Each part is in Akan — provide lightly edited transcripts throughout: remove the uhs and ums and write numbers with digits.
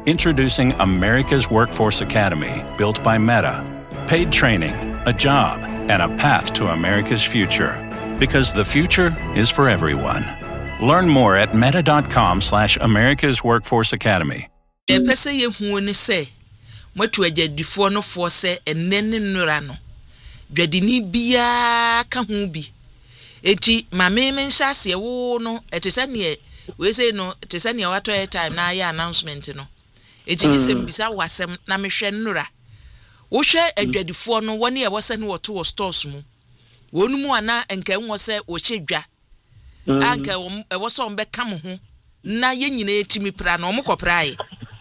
Introducing America's Workforce Academy, built by Meta. Paid training, a job, and a path to America's future. Because the future is for everyone. Learn more at meta.com/America's Workforce Academy. Pese ye hu ne se motu agyadifo no fo se enene nnura no dwadini bia ka hu bi eti mame men hyase wo no etese ne we say no etese ne wato time na ya announcement no eti gisem bisa wasem na mehwe nnura wo hwe adwadifo no woni e wose ne woto wo stores mu wonu mu ana enka enwo se wo hyedwa anka e wose on be kam ho na ye nyina etimi pra na omukopra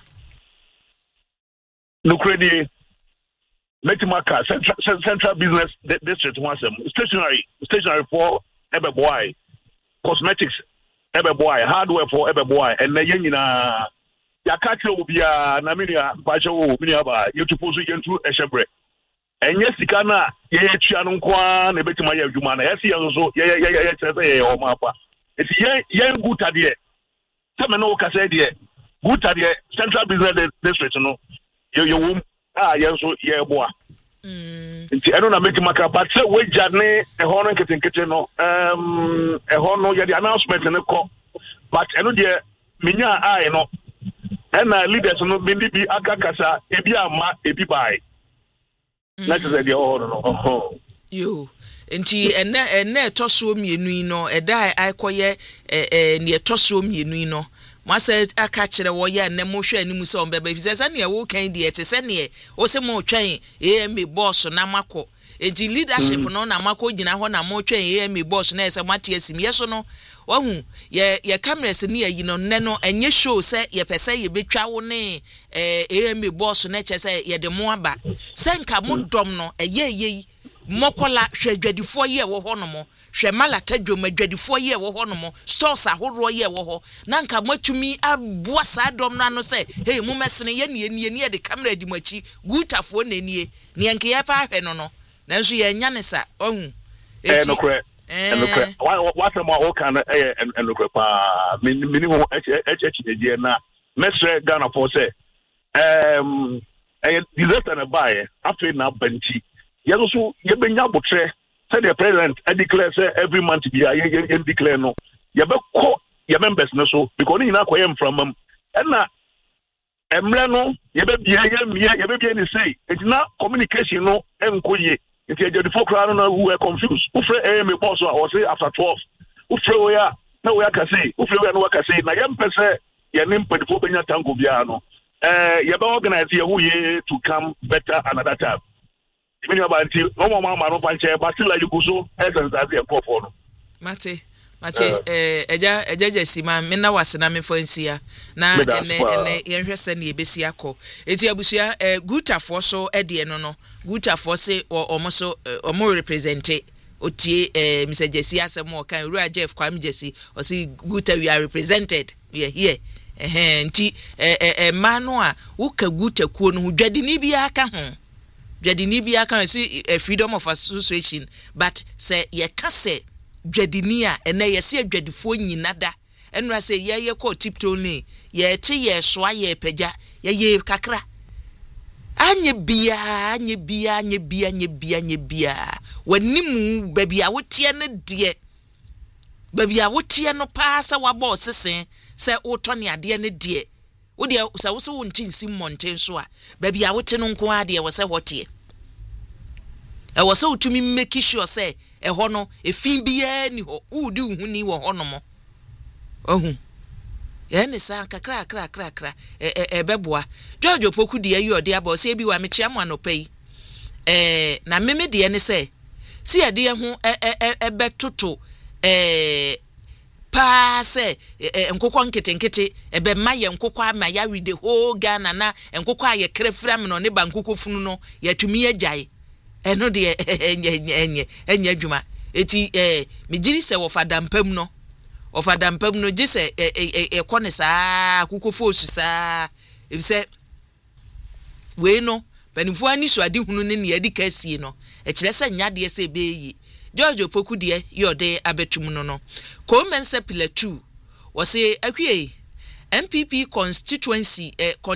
no credit Metimaka Central Business District was stationery for ebe boy, cosmetics ebe boy, hardware for ebe boy, and the yenina yakatio bia na minia bacho minia ba yutupozu yentu eshebre. And yes ikana ye chianu kwa na betima ye adwuma na yes so ye tese o mapa. Eti ye good adie. Some no ka say die. Good adie Central Business District no. Yo yenso ye boa nti eno na make maka but say we jane e hono nketenkete no e hono ye the announcement ne ko but eno de minya ai no na leaders no bindi bi akakasa ebi ama ebi bai na tse de hono no yo nti ene toso mienu no eda ai koye ne toso mienu no Masa aka kire wo ya na mo hwe animu se on beba ifise ne wo kan die te se ne wo se mo twen AMA boss na mako enti leadership no na mako gina ho na mo twen AMA boss na ese mate asim yeso no wahu ye cameras ne yi no ne no enye show se ye pese ye betwa wo ne AMA boss na che se ye de mo aba se nka mo dom no eye mokola hwadwadifo ye wo ho no mo hwe malata dwomadwadifo ye wo ho no mo stores ahoro ye wo ho na nka matumi aboa sa dom no ano se hey mu mesene ye ne de camera di machi gutafo na nie ne nke ye pa hwe no no nanso ye nya ne sa ohu no kre what am I can and look pa minimum HHD na mesre Ghana for say disaster na buy after na banti Yaso yebenya botre said the president declare say every month be a declare no yebekọ your members no so because you na kwem from and na emre no yebebia yebebia ni say it na communication no enkoye it the folk crowd no who were confused who free AM boss or say after 12 who free we ya na we aka say who free we no aka say na yem pese ye nim pedifo benya tango bia no yebe organize ye who ye to come better another time. Many about you, no more no panche, but still like you so, essence as a call Mate, eja sima, mena wasena me fonsia, na ene yenhwese ne ebesiako. Eti abusia guta for so ede no guta for se omoso omo represente otie Mr. Jesse asemo kan Uru Jeff Kwam Jesse o say guta we are represented we are here nti manu a wo ka guta kuo no dwade ni bia aka ho dwadini bia kan see freedom of association but say ye ka say dwadini a ene ye se dwadifo nyinada enra say ye ko tipto ni ye te ye soa ye pagya ye kakra anye bia wanimu baby a wotie ne de baby a wotie no paasa wabo sesen say wotone ade ne de wo de so wo ntinsi monten so a baby a wote no nko ade wo se hotie e wo se utumi make sure say e ho no e fin bia ni ho udi uhuni wo ho no mo ohun ye ne sa kakra beboa George Opoku de ayi ode aba o se bi wa me chia mo anopai na meme de ne se si ade ho betoto pa se nkokọ nkete ebe maye nkokọ ama ya read the whole Ghana na nkokọ aye krefra me no ne ba nkokọ funu no ya tumi agyae eno de enye adwuma eti mejiri se wo fadampam no gise ekone saa akokọ fosu saa ebise we no banifo ani so ade hunu ne ne adi kasie no kire se nyade se beyi George Opoku de yode abetum no Comense Pillar 2 was a MPP constituency